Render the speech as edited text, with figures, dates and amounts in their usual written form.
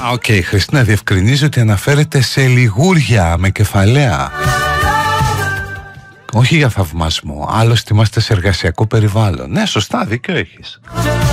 Οκ, Χριστίνα διευκρινίζει ότι αναφέρεται σε λιγούρια με κεφαλαία. Όχι για θαυμασμό, άλλωστε είμαστε σε εργασιακό περιβάλλον. Ναι, σωστά, δίκιο έχεις.